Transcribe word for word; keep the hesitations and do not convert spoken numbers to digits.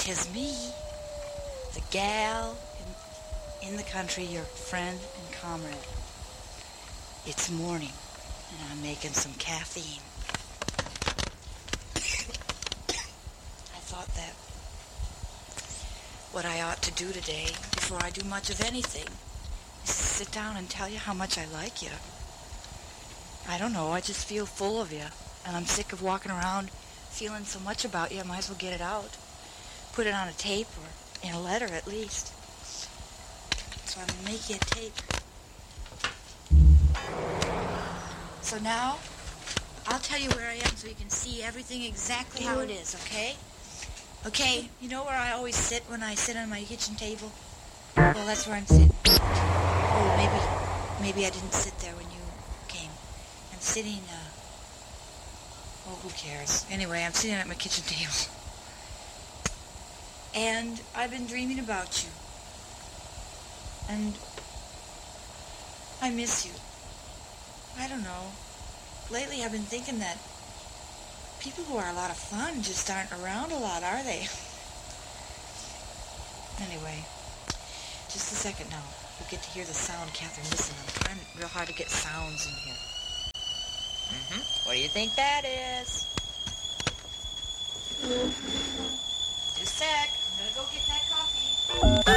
'Tis me, the gal in, in the country, your friend and comrade. It's morning, and I'm making some caffeine. I thought that what I ought to do today, before I do much of anything, is to sit down and tell you how much I like you. I don't know, I just feel full of you, and I'm sick of walking around feeling so much about you. I might as well get it out. Put it on a tape, or in a letter at least. So I'm going to make you a tape. So now, I'll tell you where I am so you can see everything exactly how it is, okay? Okay, you know where I always sit when I sit on my kitchen table? Well, that's where I'm sitting. Oh, maybe, maybe I didn't sit there when you came. I'm sitting, uh... oh, who cares? Anyway, I'm sitting at my kitchen table. And I've been dreaming about you. And I miss you. I don't know. Lately I've been thinking that people who are a lot of fun just aren't around a lot, are they? Anyway, just a second now. You'll get to hear the sound. Catherine, listen, I'm trying real hard to get sounds in here. Mm-hmm. What do you think that is? Just a sec. I'm gonna go get that coffee.